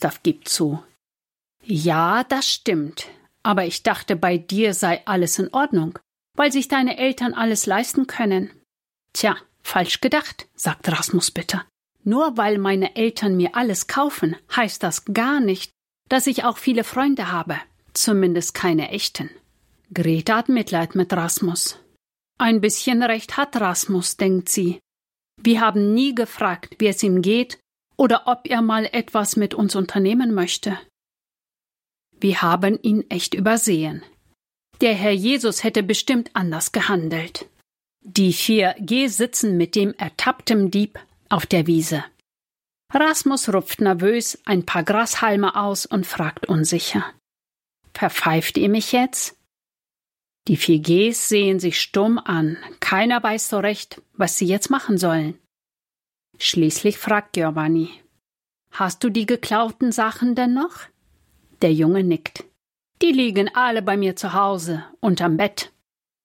Gustav gibt zu. Ja, das stimmt. Aber ich dachte, bei dir sei alles in Ordnung, weil sich deine Eltern alles leisten können. Tja, falsch gedacht, sagt Rasmus bitter. Nur weil meine Eltern mir alles kaufen, heißt das gar nicht, dass ich auch viele Freunde habe. Zumindest keine echten. Greta hat Mitleid mit Rasmus. Ein bisschen recht hat Rasmus, denkt sie. Wir haben nie gefragt, wie es ihm geht oder ob er mal etwas mit uns unternehmen möchte. Wir haben ihn echt übersehen. Der Herr Jesus hätte bestimmt anders gehandelt. Die 4G sitzen mit dem ertappten Dieb auf der Wiese. Rasmus rupft nervös ein paar Grashalme aus und fragt unsicher. Verpfeift ihr mich jetzt? Die 4Gs sehen sich stumm an. Keiner weiß so recht, was sie jetzt machen sollen. Schließlich fragt Giovanni. Hast du die geklauten Sachen denn noch? Der Junge nickt. Die liegen alle bei mir zu Hause, unterm Bett.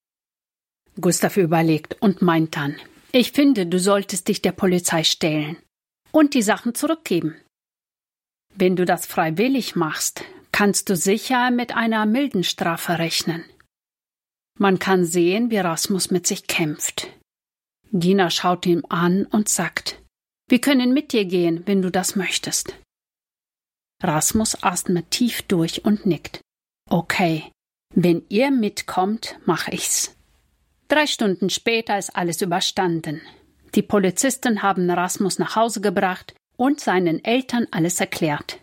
Gustav überlegt und meint dann, ich finde, du solltest dich der Polizei stellen und die Sachen zurückgeben. Wenn du das freiwillig machst, kannst du sicher mit einer milden Strafe rechnen. Man kann sehen, wie Rasmus mit sich kämpft. Gina schaut ihn an und sagt, wir können mit dir gehen, wenn du das möchtest. Rasmus atmet tief durch und nickt. Okay, wenn ihr mitkommt, mach ich's. 3 Stunden später ist alles überstanden. Die Polizisten haben Rasmus nach Hause gebracht und seinen Eltern alles erklärt.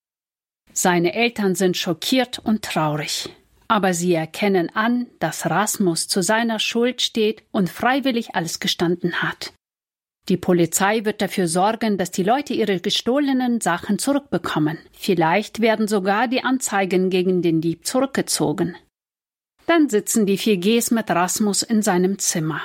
Seine Eltern sind schockiert und traurig. Aber sie erkennen an, dass Rasmus zu seiner Schuld steht und freiwillig alles gestanden hat. Die Polizei wird dafür sorgen, dass die Leute ihre gestohlenen Sachen zurückbekommen. Vielleicht werden sogar die Anzeigen gegen den Dieb zurückgezogen. Dann sitzen die 4Gs mit Rasmus in seinem Zimmer.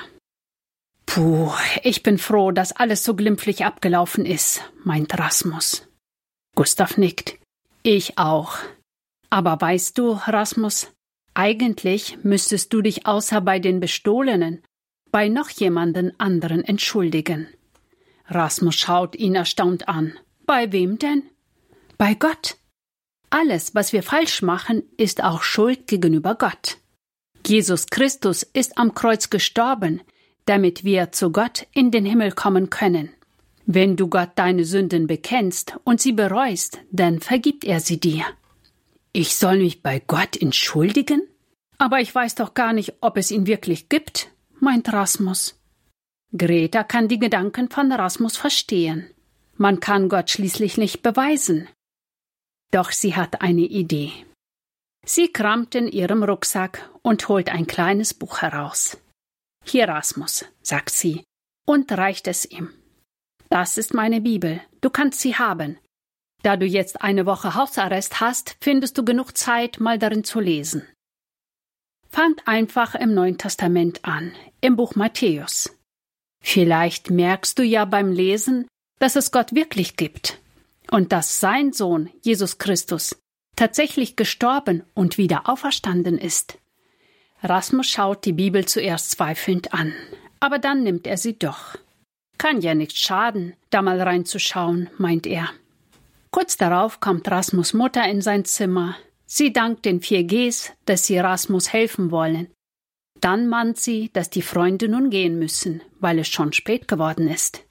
Puh, ich bin froh, dass alles so glimpflich abgelaufen ist, meint Rasmus. Gustav nickt. Ich auch. Aber weißt du, Rasmus, eigentlich müsstest du dich außer bei den Bestohlenen bei noch jemanden anderen entschuldigen. Rasmus schaut ihn erstaunt an. Bei wem denn? Bei Gott. Alles, was wir falsch machen, ist auch Schuld gegenüber Gott. Jesus Christus ist am Kreuz gestorben, damit wir zu Gott in den Himmel kommen können. Wenn du Gott deine Sünden bekennst und sie bereust, dann vergibt er sie dir. Ich soll mich bei Gott entschuldigen? Aber ich weiß doch gar nicht, ob es ihn wirklich gibt, meint Rasmus. Greta kann die Gedanken von Rasmus verstehen. Man kann Gott schließlich nicht beweisen. Doch sie hat eine Idee. Sie kramt in ihrem Rucksack und holt ein kleines Buch heraus. Hier, Rasmus, sagt sie und reicht es ihm. Das ist meine Bibel, du kannst sie haben. Da du jetzt eine Woche Hausarrest hast, findest du genug Zeit, mal darin zu lesen. Fangt einfach im Neuen Testament an, im Buch Matthäus. Vielleicht merkst du ja beim Lesen, dass es Gott wirklich gibt und dass sein Sohn, Jesus Christus, tatsächlich gestorben und wieder auferstanden ist. Rasmus schaut die Bibel zuerst zweifelnd an, aber dann nimmt er sie doch. Kann ja nicht schaden, da mal reinzuschauen, meint er. Kurz darauf kommt Rasmus' Mutter in sein Zimmer. Sie dankt den 4Gs, dass sie Rasmus helfen wollen. Dann mahnt sie, dass die Freunde nun gehen müssen, weil es schon spät geworden ist.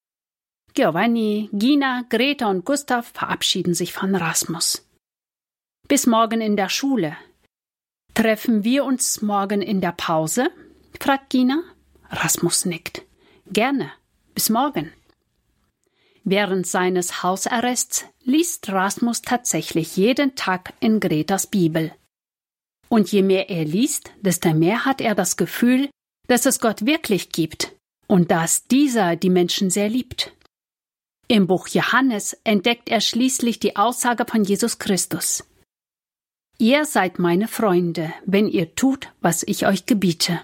Giovanni, Gina, Greta und Gustav verabschieden sich von Rasmus. Bis morgen in der Schule. Treffen wir uns morgen in der Pause? Fragt Gina. Rasmus nickt. Gerne. Bis morgen. Während seines Hausarrests liest Rasmus tatsächlich jeden Tag in Gretas Bibel. Und je mehr er liest, desto mehr hat er das Gefühl, dass es Gott wirklich gibt und dass dieser die Menschen sehr liebt. Im Buch Johannes entdeckt er schließlich die Aussage von Jesus Christus. Ihr seid meine Freunde, wenn ihr tut, was ich euch gebiete.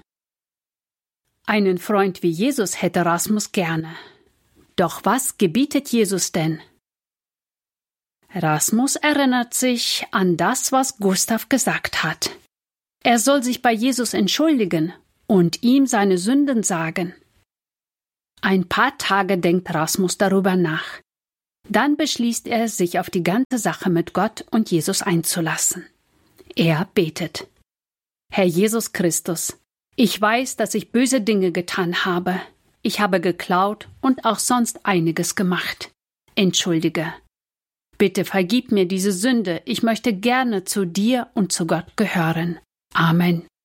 Einen Freund wie Jesus hätte Rasmus gerne. Doch was gebietet Jesus denn? Rasmus erinnert sich an das, was Gustav gesagt hat. Er soll sich bei Jesus entschuldigen und ihm seine Sünden sagen. Ein paar Tage denkt Rasmus darüber nach. Dann beschließt er, sich auf die ganze Sache mit Gott und Jesus einzulassen. Er betet: Herr Jesus Christus, ich weiß, dass ich böse Dinge getan habe. Ich habe geklaut und auch sonst einiges gemacht. Entschuldige. Bitte vergib mir diese Sünde. Ich möchte gerne zu dir und zu Gott gehören. Amen.